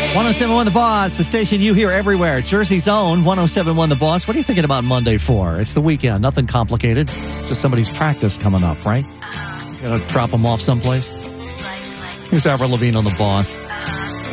1071 The Boss, the station you hear everywhere. Jersey's own 1071 The Boss. What are you thinking about Monday for? It's the weekend. Nothing complicated. Just somebody's practice coming up, right? You gotta drop them off someplace. Here's Avril Lavigne on The Boss.